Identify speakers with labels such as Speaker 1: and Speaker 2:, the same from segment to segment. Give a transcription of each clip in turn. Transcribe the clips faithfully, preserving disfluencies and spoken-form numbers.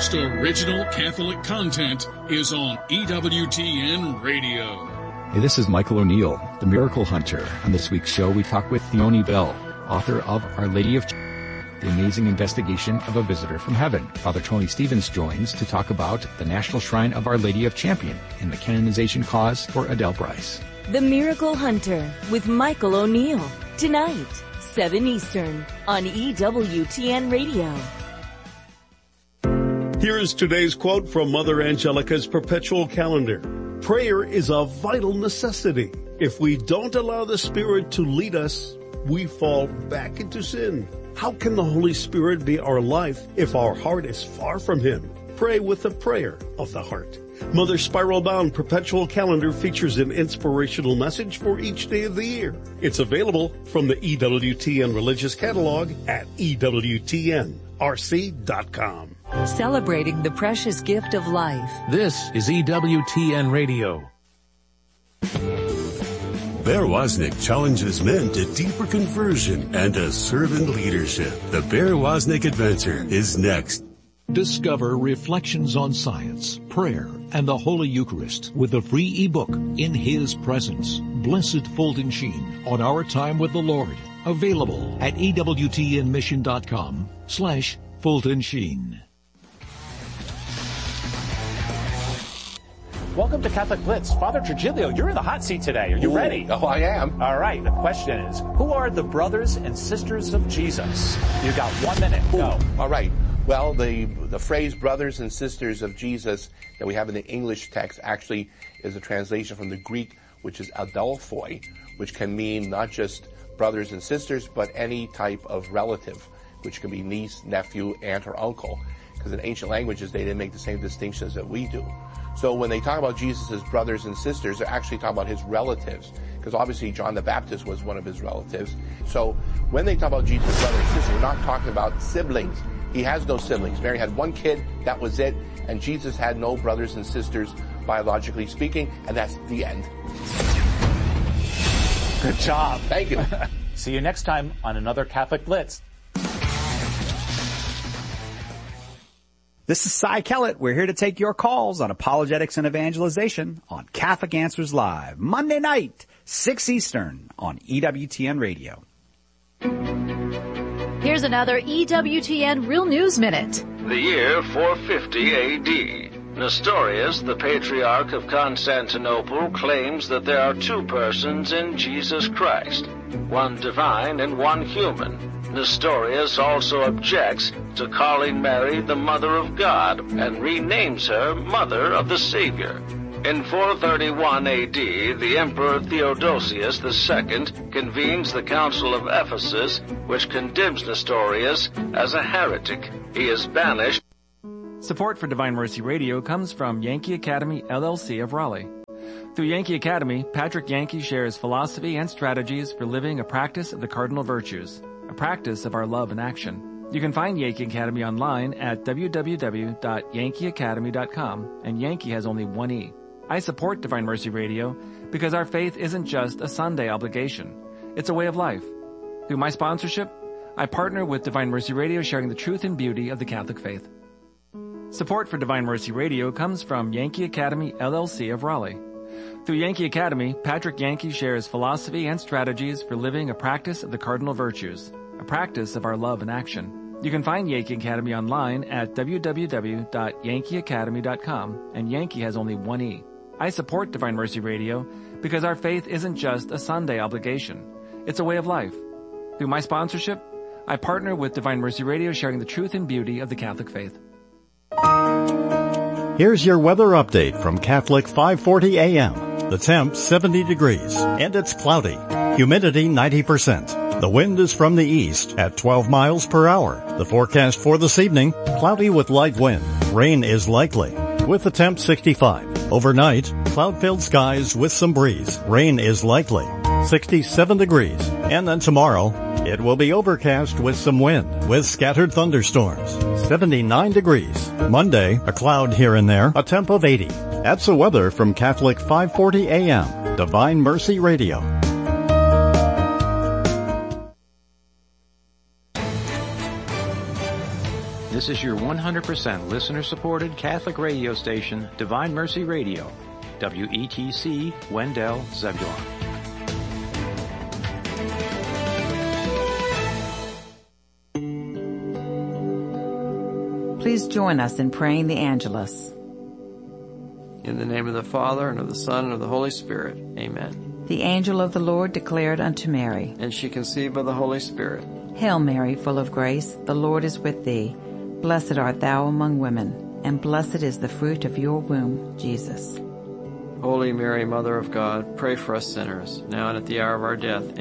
Speaker 1: most original Catholic content is on E W T N Radio.
Speaker 2: Hey, this is Michael O'Neill, the Miracle Hunter. On this week's show, we talk with Theoni Bell, author of Our Lady of Ch- The Amazing Investigation of a Visitor from Heaven. Father Tony Stevens joins to talk about the National Shrine of Our Lady of Champion and the canonization cause for Adele Bryce.
Speaker 3: The Miracle Hunter with Michael O'Neill. Tonight, seven Eastern on E W T N Radio.
Speaker 4: Here is today's quote from Mother Angelica's perpetual calendar. Prayer is a vital necessity. If we don't allow the Spirit to lead us, we fall back into sin. How can the Holy Spirit be our life if our heart is far from Him? Pray with the prayer of the heart. Mother's spiral-bound perpetual calendar features an inspirational message for each day of the year. It's available from the E W T N Religious Catalog at E W T N R C dot com.
Speaker 3: Celebrating the precious gift of life.
Speaker 5: This is E W T N Radio.
Speaker 6: Bear Wozniak challenges men to deeper conversion and to servant leadership. The Bear Wozniak Adventure is next.
Speaker 5: Discover Reflections on Science, Prayer, and the Holy Eucharist with a free ebook, In His Presence. Blessed Fulton Sheen on Our Time with the Lord. Available at E W T N mission dot com slash Fulton Sheen.
Speaker 7: Welcome to Catholic Blitz. Father Trigilio, you're in the hot seat today. Are you
Speaker 8: Ooh,
Speaker 7: ready?
Speaker 8: Oh, I am.
Speaker 7: All right. The question is, who are the brothers and sisters of Jesus? You got one minute. Go.
Speaker 8: Ooh, all right. Well, the the phrase brothers and sisters of Jesus that we have in the English text actually is a translation from the Greek, which is adelphoi, which can mean not just brothers and sisters, but any type of relative, which can be niece, nephew, aunt, or uncle. Because in ancient languages, they didn't make the same distinctions that we do. So when they talk about Jesus' brothers and sisters, they're actually talking about his relatives. Because obviously John the Baptist was one of his relatives. So when they talk about Jesus' brothers and sisters, we're not talking about siblings. He has no siblings. Mary had one kid, that was it. And Jesus had no brothers and sisters, biologically speaking, and that's the end.
Speaker 7: Good job.
Speaker 8: Thank you.
Speaker 7: See you next time on another Catholic Blitz.
Speaker 9: This is Cy Kellett. We're here to take your calls on apologetics and evangelization on Catholic Answers Live, Monday night, six Eastern on E W T N Radio.
Speaker 10: Here's another E W T N Real News Minute.
Speaker 11: The year four fifty A D. Nestorius, the Patriarch of Constantinople, claims that there are two persons in Jesus Christ, one divine and one human. Nestorius also objects to calling Mary the Mother of God and renames her Mother of the Savior. In four thirty-one A D, the Emperor Theodosius the Second convenes the Council of Ephesus, which condemns Nestorius as a heretic. He is banished.
Speaker 12: Support for Divine Mercy Radio comes from Yankee Academy, L L C of Raleigh. Through Yankee Academy, Patrick Yankee shares philosophy and strategies for living a practice of the cardinal virtues, a practice of our love in action. You can find Yankee Academy online at w w w dot yankee academy dot com, and Yankee has only one E. I support Divine Mercy Radio because our faith isn't just a Sunday obligation. It's a way of life. Through my sponsorship, I partner with Divine Mercy Radio, sharing the truth and beauty of the Catholic faith. Support for Divine Mercy Radio comes from Yankee Academy, L L C of Raleigh. Through Yankee Academy, Patrick Yankee shares philosophy and strategies for living a practice of the cardinal virtues, a practice of our love in action. You can find Yankee Academy online at w w w dot yankee academy dot com, and Yankee has only one E. I support Divine Mercy Radio because our faith isn't just a Sunday obligation. It's a way of life. Through my sponsorship, I partner with Divine Mercy Radio, sharing the truth and beauty of the Catholic faith.
Speaker 13: Here's your weather update from Catholic five forty A M. The temp seventy degrees and it's cloudy. Humidity ninety percent. The wind is from the east at twelve miles per hour. The forecast for this evening, cloudy with light wind. Rain is likely with the temp sixty-five. Overnight, cloud-filled skies with some breeze. Rain is likely. sixty-seven degrees. And then tomorrow, it will be overcast with some wind with scattered thunderstorms. seventy-nine degrees. Monday, a cloud here and there, a temp of eighty. That's the weather from Catholic five forty A M, Divine Mercy Radio.
Speaker 14: This is your one hundred percent listener-supported Catholic radio station, Divine Mercy Radio, W E T C, Wendell, Zebulon.
Speaker 15: Please join us in praying the Angelus.
Speaker 16: In the name of the Father, and of the Son, and of the Holy Spirit. Amen.
Speaker 15: The angel of the Lord declared unto Mary,
Speaker 16: and she conceived by the Holy Spirit.
Speaker 15: Hail Mary, full of grace, the Lord is with thee. Blessed art thou among women, and blessed is the fruit of your womb, Jesus.
Speaker 16: Holy Mary, Mother of God, pray for us sinners, now and at the hour of our death.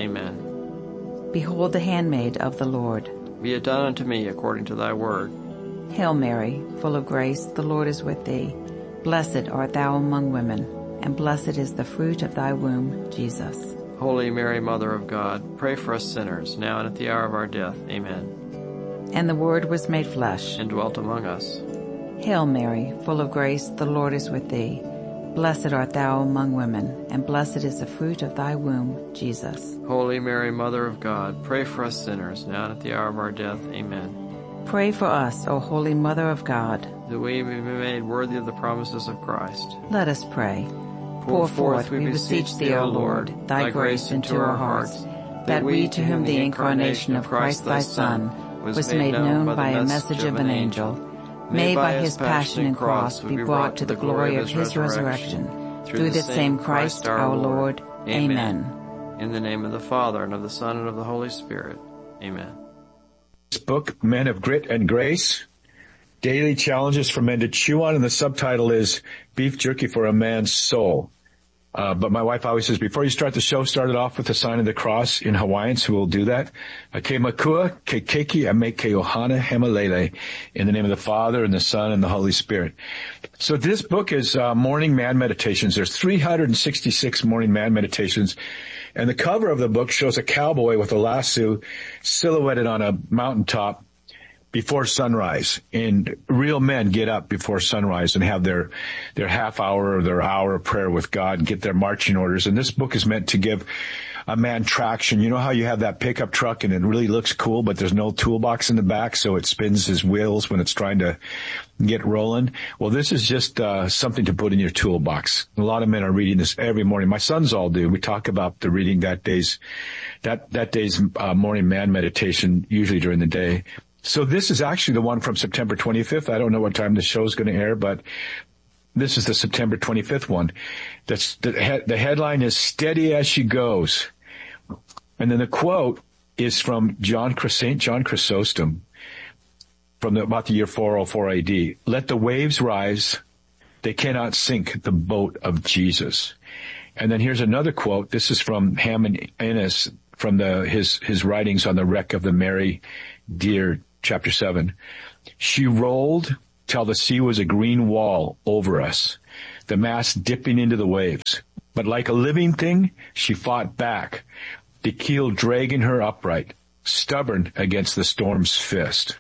Speaker 16: Amen.
Speaker 15: Behold the handmaid of the Lord.
Speaker 16: Be it done unto me according to thy word.
Speaker 15: Hail Mary, full of grace, the Lord is with thee. Blessed art thou among women, and blessed is the fruit of thy womb, Jesus.
Speaker 16: Holy Mary, Mother of God, pray for us sinners, now and at the hour of our death. Amen.
Speaker 15: And the Word was made flesh,
Speaker 16: and dwelt among us.
Speaker 15: Hail Mary, full of grace, the Lord is with thee. Blessed art thou among women, and blessed is the fruit of thy womb, Jesus.
Speaker 16: Holy Mary, Mother of God, pray for us sinners, now and at the hour of our death. Amen.
Speaker 15: Pray for us, O Holy Mother of God,
Speaker 16: that we may be made worthy of the promises of Christ.
Speaker 15: Let us pray.
Speaker 16: Pour forth, we beseech thee, O Lord, thy grace into our hearts, that we, to whom the incarnation of Christ thy Son was made known by a message of an angel, may by his passion and cross be brought to the glory of his resurrection, through the same Christ our Lord. Amen. In the name of the Father, and of the Son, and of the Holy Spirit. Amen.
Speaker 17: This book, Men of Grit and Grace, Daily Challenges for Men to Chew On, and the subtitle is Beef Jerky for a Man's Soul. Uh, but my wife always says, before you start the show, start it off with the sign of the cross in Hawaiian, so we'll do that. Ke makua, ke keiki, ame ke ohana hemalele, in the name of the Father, and the Son, and the Holy Spirit. So this book is uh, Morning Man Meditations. There's three hundred sixty-six Morning Man Meditations, and the cover of the book shows a cowboy with a lasso silhouetted on a mountaintop before sunrise. And real men get up before sunrise and have their, their half hour or their hour of prayer with God and get their marching orders. And this book is meant to give a man traction. You know how you have that pickup truck and it really looks cool, but there's no toolbox in the back, so it spins his wheels when it's trying to get rolling? Well, this is just uh something to put in your toolbox. A lot of men are reading this every morning. My sons all do. We talk about the reading that day's, that, that day's uh, morning man meditation, usually during the day. So this is actually the one from September twenty-fifth. I don't know what time the show is going to air, but this is the September twenty-fifth one. That's the, he- the headline is Steady as She Goes. And then the quote is from John Saint John Chrysostom from the, about the year four oh four A D. Let the waves rise. They cannot sink the boat of Jesus. And then here's another quote. This is from Hammond Innes from the, his, his writings on the wreck of the Mary Dear, chapter seven. She rolled till the sea was a green wall over us, the mast dipping into the waves. But like a living thing, she fought back, the keel dragging her upright, stubborn against the storm's fist.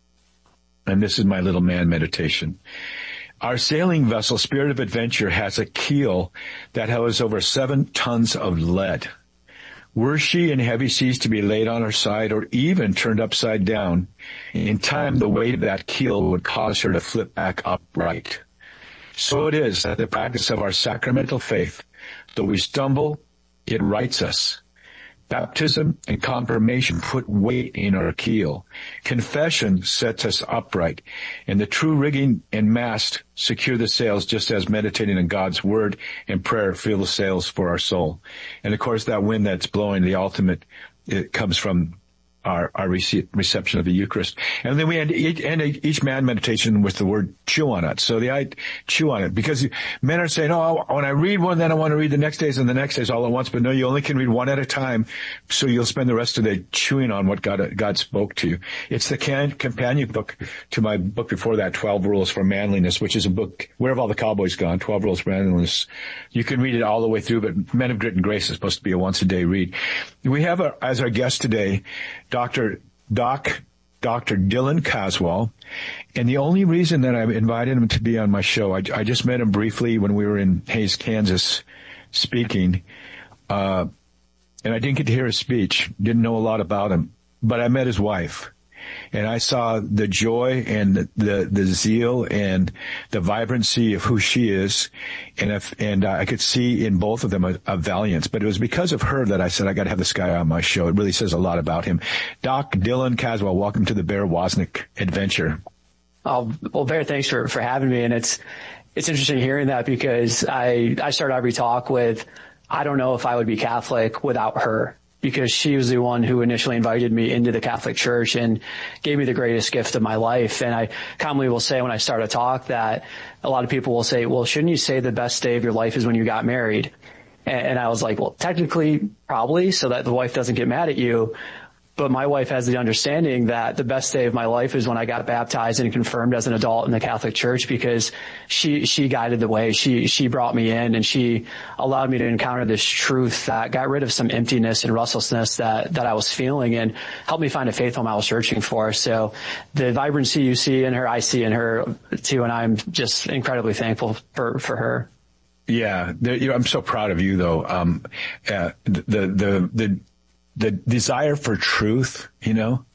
Speaker 17: And this is my little man meditation. Our sailing vessel, Spirit of Adventure, has a keel that has over seven tons of lead. Were she in heavy seas to be laid on her side or even turned upside down, in time the weight of that keel would cause her to flip back upright. So it is that the practice of our sacramental faith, though we stumble, it rights us. Baptism and confirmation put weight in our keel. Confession sets us upright, and the true rigging and mast secure the sails, just as meditating on God's word and prayer fill the sails for our soul. And of course, that wind that's blowing, the ultimate, it comes from our, our rece- reception of the Eucharist. And then we end each, end each man meditation with the word chew on it. So the I chew on it, because men are saying, oh, when I read one, then I want to read the next days and the next days all at once. But no, you only can read one at a time. So you'll spend the rest of the day chewing on what God, God spoke to you. It's the can, companion book to my book before that, twelve Rules for Manliness, which is a book, Where Have All the Cowboys Gone? twelve Rules for Manliness. You can read it all the way through, but Men of Grit and Grace is supposed to be a once a day read. We have a, as our guest today, Doctor Doc, Doctor Dylan Caswell, and the only reason that I invited him to be on my show, I, I just met him briefly when we were in Hays, Kansas, speaking, uh, and I didn't get to hear his speech, didn't know a lot about him, but I met his wife, and I saw the joy and the, the, the zeal and the vibrancy of who she is. And if, and uh, I could see in both of them a, a valiance, but it was because of her that I said, I got to have this guy on my show. It really says a lot about him. Doc Dylan Caswell, welcome to the Bear Wozniak adventure.
Speaker 18: Oh, well, Bear, thanks for, for having me. And it's, it's interesting hearing that because I, I start every talk with, I don't know if I would be Catholic without her, because she was the one who initially invited me into the Catholic Church and gave me the greatest gift of my life. And I commonly will say when I start a talk that a lot of people will say, well, shouldn't you say the best day of your life is when you got married? And I was like, well, technically, probably, so that the wife doesn't get mad at you. But my wife has the understanding that the best day of my life is when I got baptized and confirmed as an adult in the Catholic Church, because she, she guided the way. She, she brought me in and she allowed me to encounter this truth that got rid of some emptiness and restlessness that, that I was feeling and helped me find a faith home I was searching for. So the vibrancy you see in her, I see in her too. And I'm just incredibly thankful for, for her.
Speaker 17: Yeah. You know, I'm so proud of you though. Um, uh, the, the, the, the desire for truth, you know,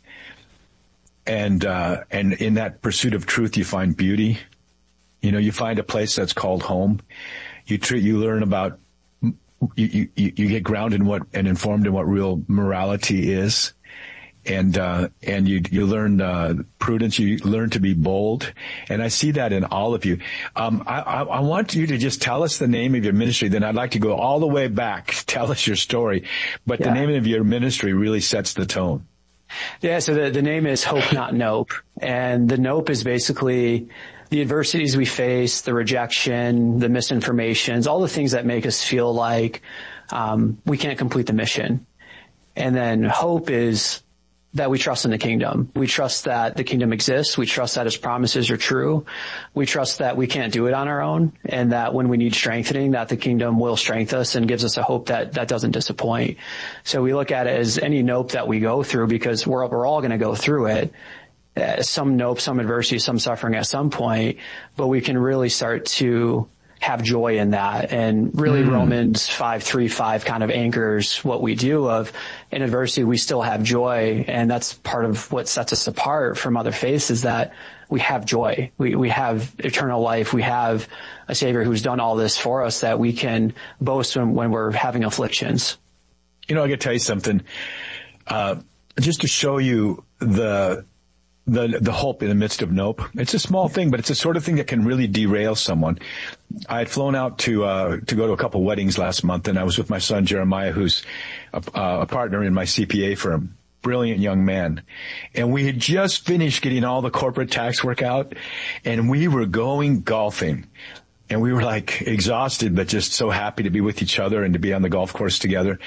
Speaker 17: and, uh, and in that pursuit of truth, you find beauty. You know, you find a place that's called home. You treat, you learn about, you, you, you get grounded in what and informed in what real morality is. And, uh, and you, you learn, uh, prudence, you learn to be bold. And I see that in all of you. Um, I, I, I want you to just tell us the name of your ministry. Then I'd like to go all the way back. Tell us your story. But yeah. The name of your ministry really sets the tone.
Speaker 18: Yeah. So the, the name is Hope Not Nope. And the nope is basically the adversities we face, the rejection, the misinformations, all the things that make us feel like, um, we can't complete the mission. And then hope is that we trust in the kingdom. We trust that the kingdom exists. We trust that his promises are true. We trust that we can't do it on our own, and that when we need strengthening, that the kingdom will strengthen us and gives us a hope that, that doesn't disappoint. So we look at it as any nope that we go through, because we're, we're all going to go through it. Uh, some nope, some adversity, some suffering at some point, but we can really start to have joy in that. And really mm. Romans five, three, five kind of anchors what we do of in adversity, we still have joy. And that's part of what sets us apart from other faiths, is that we have joy. We, we have eternal life. We have a Savior who's done all this for us that we can boast when, when we're having afflictions.
Speaker 17: You know, I gotta tell you something, uh, just to show you the, the, the hope in the midst of nope. It's a small thing, but it's the sort of thing that can really derail someone. I had flown out to, uh, to go to a couple weddings last month, and I was with my son Jeremiah, who's a, uh, a partner in my C P A firm. Brilliant young man. And we had just finished getting all the corporate tax work out, and we were going golfing. And we were like exhausted, but just so happy to be with each other and to be on the golf course together.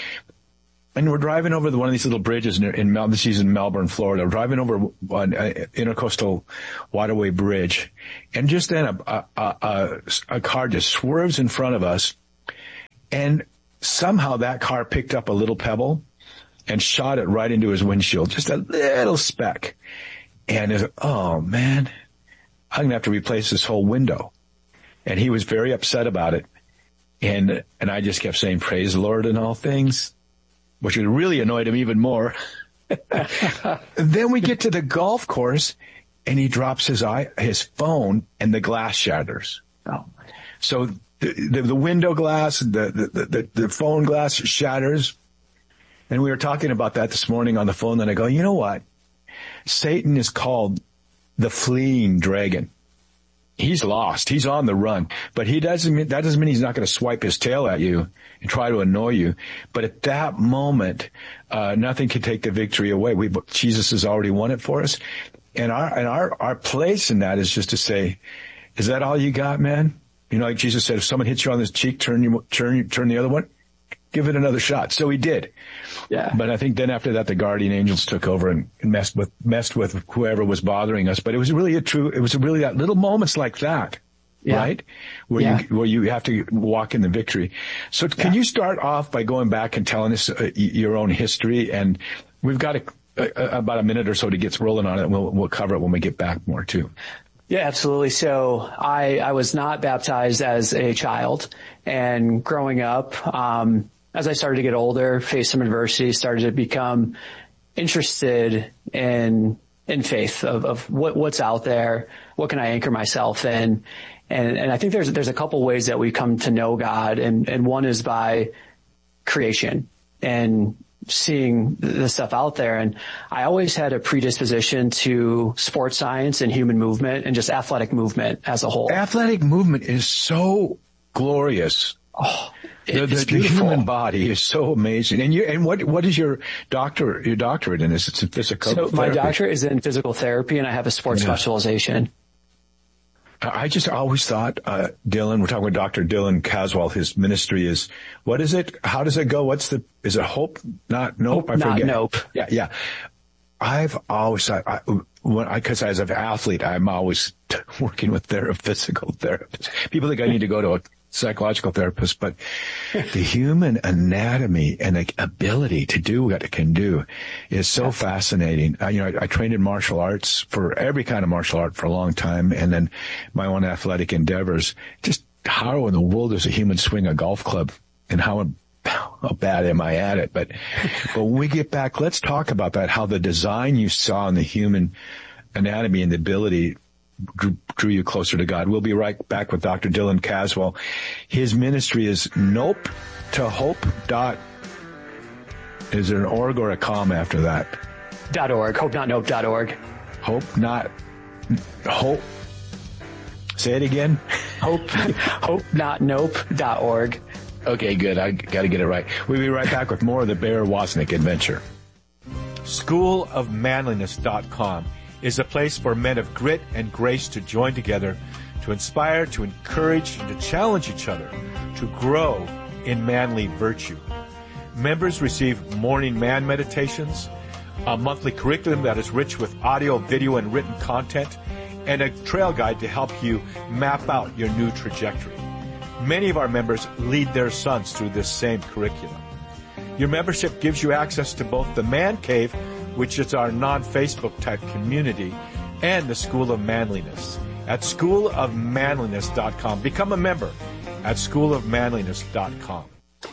Speaker 17: And we're driving over the, one of these little bridges in, in Mel, this is in Melbourne, Florida. We're driving over an intercoastal waterway bridge, and just then a, a, a, a car just swerves in front of us, and somehow that car picked up a little pebble and shot it right into his windshield, just a little speck. And it's, oh man, I'm gonna have to replace this whole window. And he was very upset about it, and and I just kept saying, "Praise the Lord in all things," which really annoyed him even more. Then we get to the golf course, and he drops his eye, his phone, and the glass shatters. Oh. So the, the, the window glass, the, the, the, the phone glass shatters. And we were talking about that this morning on the phone, and I go, you know what? Satan is called the fleeing dragon. He's lost. He's on the run. But he doesn't mean, that doesn't mean he's not going to swipe his tail at you and try to annoy you. But at that moment, uh, nothing can take the victory away. We, Jesus has already won it for us. And our, and our, our place in that is just to say, is that all you got, man? You know, like Jesus said, if someone hits you on this cheek, turn you, turn, turn the other one. Give it another shot. So he did. Yeah. But I think then after that, the guardian angels took over and messed with, messed with whoever was bothering us. But it was really a true, it was really that little moments like that, yeah. right? Where yeah. you, where you have to walk in the victory. So can yeah. you start off by going back and telling us uh, your own history? And we've got a, a, about a minute or so to get rolling on it. We'll, we'll cover it when we get back more too.
Speaker 18: Yeah, absolutely. So I, I was not baptized as a child, and growing up, um, as I started to get older, faced some adversity, started to become interested in in faith of, of what, what's out there. What can I anchor myself in? And, and I think there's, there's a couple ways that we come to know God. And, and one is by creation and seeing the stuff out there. And I always had a predisposition to sports science and human movement and just athletic movement as a whole.
Speaker 17: Athletic movement is so glorious.
Speaker 18: Oh,
Speaker 17: the,
Speaker 18: it's
Speaker 17: the, the human body is so amazing. And you, and what, what is your doctor, your doctorate in this? It's in physical
Speaker 18: So
Speaker 17: therapy.
Speaker 18: my doctorate is in physical therapy, and I have a sports yeah. specialization.
Speaker 17: I just always thought, uh, Dylan, we're talking with Doctor Dylan Caswell, his ministry is, what is it? How does it go? What's the, is it hope? Not nope?
Speaker 18: Hope,
Speaker 17: I forget.
Speaker 18: Not nope.
Speaker 17: Yeah, yeah. I've always thought, I, when I, cause as an athlete, I'm always t- working with their physical therapists. People think I need to go to a psychological therapist, but the human anatomy and the ability to do what it can do is so fascinating. I, you know, I, I trained in martial arts for every kind of martial art for a long time, and then my own athletic endeavors. Just how in the world does a human swing a golf club, and how how bad am I at it? But but when we get back, let's talk about that. How the design you saw in the human anatomy and the ability Drew, drew you closer to God. We'll be right back with Doctor Dylan Caswell. His ministry is Nope to Hope dot. Is there an org or a com after that?
Speaker 18: Dot org. Hope not nope dot org.
Speaker 17: Hope not hope. Say it again.
Speaker 18: Hope hope not nope dot org.
Speaker 17: Okay, good. I got to get it right. We'll be right back with more of the Bear Wozniak adventure.
Speaker 19: school of manliness dot com is a place for men of grit and grace to join together, to inspire, to encourage, and to challenge each other to grow in manly virtue. Members receive morning man meditations, a monthly curriculum that is rich with audio, video, and written content, and a trail guide to help you map out your new trajectory. Many of our members lead their sons through this same curriculum. Your membership gives you access to both the Man Cave, which is our non-Facebook type community, and the School of Manliness at school of manliness dot com. Become a member at school of manliness dot com.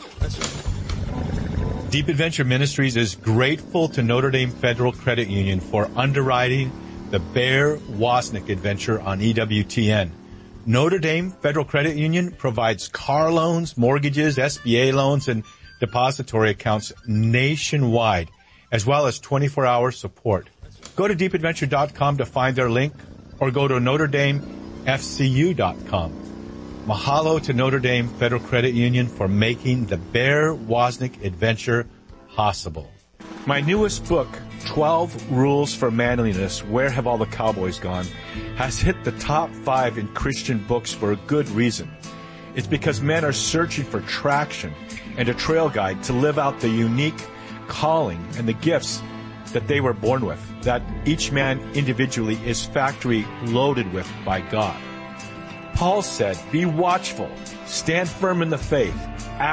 Speaker 19: Deep Adventure Ministries is grateful to Notre Dame Federal Credit Union for underwriting the Bear Wozniak adventure on E W T N. Notre Dame Federal Credit Union provides car loans, mortgages, S B A loans, and depository accounts nationwide, as well as twenty-four hour support. Go to deep adventure dot com to find their link, or go to notre dame f c u dot com. Mahalo to Notre Dame Federal Credit Union for making the Bear Wozniak adventure possible. My newest book, twelve Rules for Manliness, Where Have All the Cowboys Gone?, has hit the top five in Christian books for a good reason. It's because men are searching for traction and a trail guide to live out the unique calling and the gifts that they were born with, that each man individually is factory loaded with by God. Paul said, be watchful, stand firm in the faith,